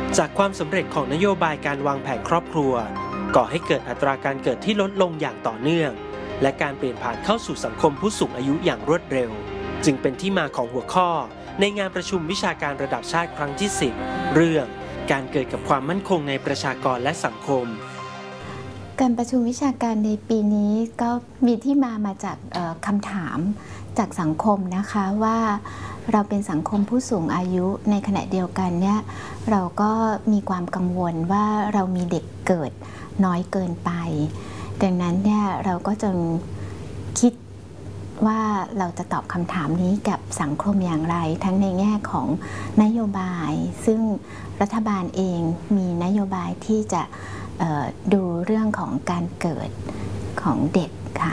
จากความสำเร็จของนโยบายการวางแผนครอบครัวก่อให้เกิดอัตราการเกิดที่ลดลงอย่างต่อเนื่องและการเปลี่ยนผ่านเข้าสู่สังคมผู้สูงอายุอย่างรวดเร็วจึงเป็นที่มาของหัวข้อในงานประชุมวิชาการระดับชาติครั้งที่10เรื่องการเกิดกับความมั่นคงในประชากรและสังคมการประชุมวิชาการในปีนี้ก็มีที่มาจากคำถามจากสังคมนะคะว่าเราเป็นสังคมผู้สูงอายุในขณะเดียวกันเนี่ยเราก็มีความกังวลว่าเรามีเด็กเกิดน้อยเกินไปดังนั้นเนี่ยเราก็จึงคิดว่าเราจะตอบคำถามนี้กับสังคมอย่างไรทั้งในแง่ของนโยบายซึ่งรัฐบาลเองมีนโยบายที่จะดูเรื่องของการเกิดของเด็กค่ะ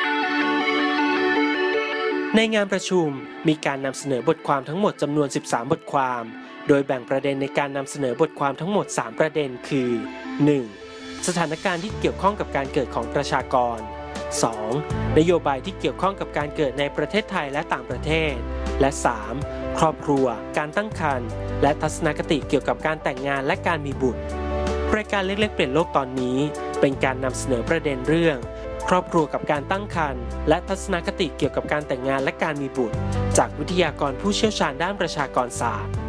ในงานประชุมมีการนำเสนอบทความทั้งหมดจำนวน13บทความโดยแบ่งประเด็นในการนำเสนอบทความทั้งหมด3ประเด็นคือ 1. สถานการณ์ที่เกี่ยวข้องกับการเกิดของประชากร 2. นโยบายที่เกี่ยวข้องกับการเกิดในประเทศไทยและต่างประเทศและ 3. ครอบครัวการตั้งครรภ์และทัศนคติเกี่ยวกับการแต่งงานและการมีบุตรรายการเล็กๆเปลี่ยนโลกตอนนี้เป็นการนำเสนอประเด็นเรื่องครอบครัวกับการตั้งครรภ์และทัศนคติเกี่ยวกับการแต่งงานและการมีบุตรจากวิทยากรผู้เชี่ยวชาญด้านประชากรศาสตร์